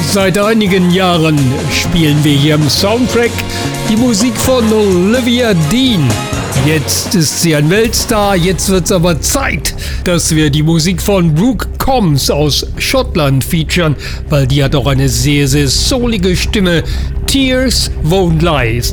Seit einigen Jahren spielen wir hier im Soundtrack die Musik von Olivia Dean. Jetzt ist sie ein Weltstar, jetzt wird's aber Zeit, dass wir die Musik von Brooke Combs aus Schottland featuren, weil die hat auch eine sehr, sehr soulige Stimme. Tears Won't Lie.